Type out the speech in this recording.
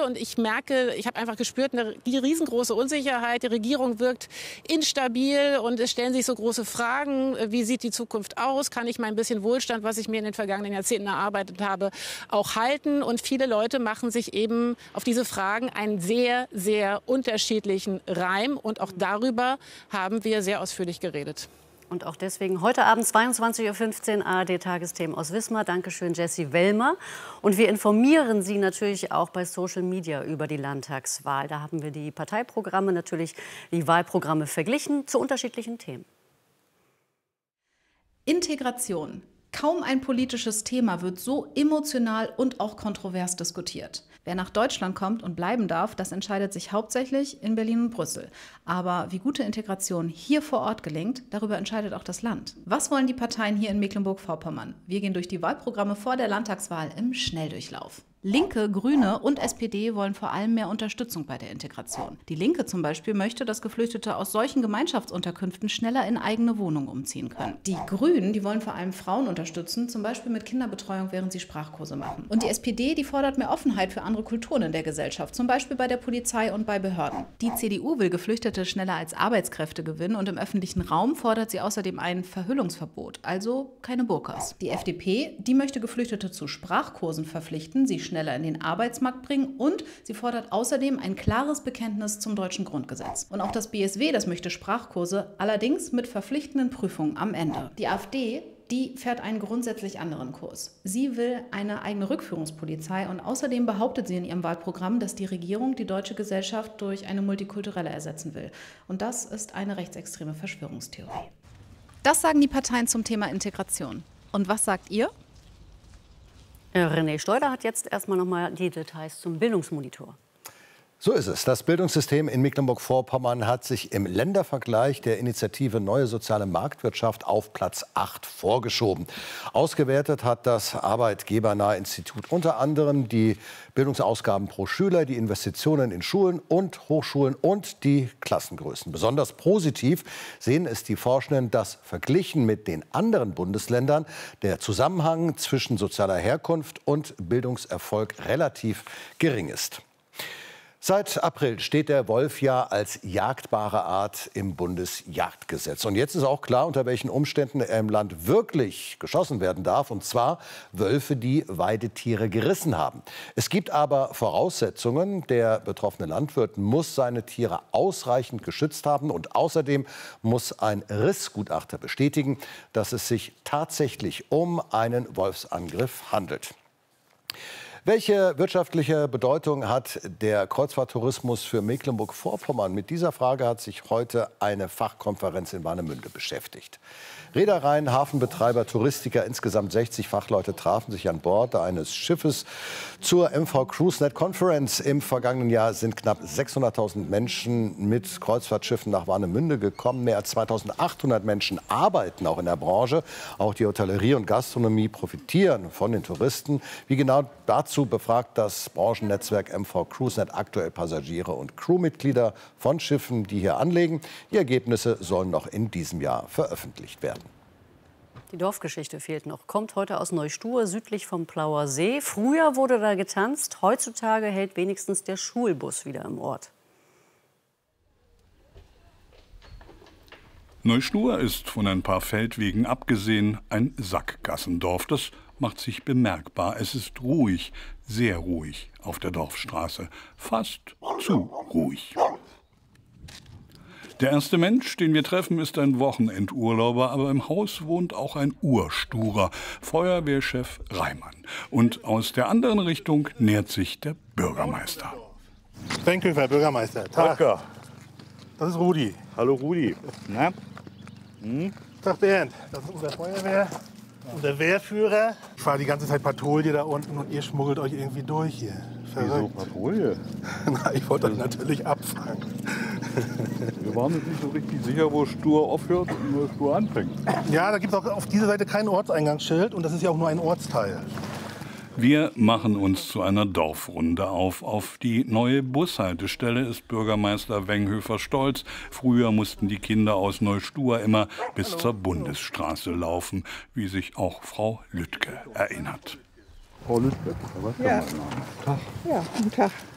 und ich merke, ich habe einfach gespürt, eine riesengroße Unsicherheit. Die Regierung wirkt instabil und es stellen sich so große Fragen. Wie sieht die Zukunft aus? Kann ich mein bisschen Wohlstand, was ich mir in den vergangenen Jahrzehnten erarbeitet habe, auch halten? Und viele Leute machen sich eben auf diese Fragen einen sehr, sehr unterschiedlichen Reim. Und auch darüber haben wir sehr ausführlich geredet. Und auch deswegen heute Abend 22:15 Uhr ARD-Tagesthemen aus Wismar. Dankeschön, Jessie Wellmer. Und wir informieren Sie natürlich auch bei Social Media über die Landtagswahl. Da haben wir die Parteiprogramme, natürlich die Wahlprogramme verglichen zu unterschiedlichen Themen. Integration. Kaum ein politisches Thema wird so emotional und auch kontrovers diskutiert. Wer nach Deutschland kommt und bleiben darf, das entscheidet sich hauptsächlich in Berlin und Brüssel. Aber wie gute Integration hier vor Ort gelingt, darüber entscheidet auch das Land. Was wollen die Parteien hier in Mecklenburg-Vorpommern? Wir gehen durch die Wahlprogramme vor der Landtagswahl im Schnelldurchlauf. Linke, Grüne und SPD wollen vor allem mehr Unterstützung bei der Integration. Die Linke zum Beispiel möchte, dass Geflüchtete aus solchen Gemeinschaftsunterkünften schneller in eigene Wohnungen umziehen können. Die Grünen, die wollen vor allem Frauen unterstützen, zum Beispiel mit Kinderbetreuung, während sie Sprachkurse machen. Und die SPD, die fordert mehr Offenheit für andere Kulturen in der Gesellschaft, zum Beispiel bei der Polizei und bei Behörden. Die CDU will Geflüchtete schneller als Arbeitskräfte gewinnen und im öffentlichen Raum fordert sie außerdem ein Verhüllungsverbot, also keine Burkas. Die FDP, die möchte Geflüchtete zu Sprachkursen verpflichten, sie schneller in den Arbeitsmarkt bringen und sie fordert außerdem ein klares Bekenntnis zum deutschen Grundgesetz. Und auch das BSW, das möchte Sprachkurse, allerdings mit verpflichtenden Prüfungen am Ende. Die AfD, die fährt einen grundsätzlich anderen Kurs. Sie will eine eigene Rückführungspolizei und außerdem behauptet sie in ihrem Wahlprogramm, dass die Regierung die deutsche Gesellschaft durch eine multikulturelle ersetzen will. Und das ist eine rechtsextreme Verschwörungstheorie. Das sagen die Parteien zum Thema Integration. Und was sagt ihr? René Schleuder hat jetzt erstmal noch mal die Details zum Bildungsmonitor. So ist es. Das Bildungssystem in Mecklenburg-Vorpommern hat sich im Ländervergleich der Initiative Neue Soziale Marktwirtschaft auf Platz 8 vorgeschoben. Ausgewertet hat das Arbeitgebernahe Institut unter anderem die Bildungsausgaben pro Schüler, die Investitionen in Schulen und Hochschulen und die Klassengrößen. Besonders positiv sehen es die Forschenden, dass verglichen mit den anderen Bundesländern der Zusammenhang zwischen sozialer Herkunft und Bildungserfolg relativ gering ist. Seit April steht der Wolf ja als jagdbare Art im Bundesjagdgesetz. Und jetzt ist auch klar, unter welchen Umständen er im Land wirklich geschossen werden darf. Und zwar Wölfe, die Weidetiere gerissen haben. Es gibt aber Voraussetzungen. Der betroffene Landwirt muss seine Tiere ausreichend geschützt haben. Und außerdem muss ein Rissgutachter bestätigen, dass es sich tatsächlich um einen Wolfsangriff handelt. Welche wirtschaftliche Bedeutung hat der Kreuzfahrttourismus für Mecklenburg-Vorpommern? Mit dieser Frage hat sich heute eine Fachkonferenz in Warnemünde beschäftigt. Reedereien, Hafenbetreiber, Touristiker, insgesamt 60 Fachleute trafen sich an Bord eines Schiffes zur MV CruiseNet Conference. Im vergangenen Jahr sind knapp 600.000 Menschen mit Kreuzfahrtschiffen nach Warnemünde gekommen. Mehr als 2.800 Menschen arbeiten auch in der Branche. Auch die Hotellerie und Gastronomie profitieren von den Touristen. Wie genau dazu befragt das Branchennetzwerk MV CruiseNet aktuell Passagiere und Crewmitglieder von Schiffen, die hier anlegen. Die Ergebnisse sollen noch in diesem Jahr veröffentlicht werden. Die Dorfgeschichte fehlt noch. Kommt heute aus Neustuhr, südlich vom Plauer See. Früher wurde da getanzt. Heutzutage hält wenigstens der Schulbus wieder im Ort. Neustuhr ist von ein paar Feldwegen abgesehen ein Sackgassendorf. Das macht sich bemerkbar. Es ist ruhig, sehr ruhig auf der Dorfstraße. Fast zu ruhig. Der erste Mensch, den wir treffen, ist ein Wochenendurlauber, aber im Haus wohnt auch ein Ursturer, Feuerwehrchef Reimann. Und aus der anderen Richtung nähert sich der Bürgermeister. Steinköfer, Bürgermeister. Tag. Das ist Rudi. Hallo Rudi. Na? Tag Bernd. Das ist unser Feuerwehr, unser Wehrführer. Ich fahre die ganze Zeit Patrouille da unten und ihr schmuggelt euch irgendwie durch hier. Wieso Patrouille? Na, ich wollte euch natürlich abfangen. Wir waren uns nicht so richtig sicher, wo Stur aufhört und wo Stur anfängt. Ja, da gibt es auch auf dieser Seite kein Ortseingangsschild und das ist ja auch nur ein Ortsteil. Wir machen uns zu einer Dorfrunde auf. Auf die neue Bushaltestelle ist Bürgermeister Wenghöfer stolz. Früher mussten die Kinder aus Neustuhr immer bis zur Bundesstraße laufen, wie sich auch Frau Lüttke erinnert. Frau Lüttke, was ja. Tag. Ja, guten Tag.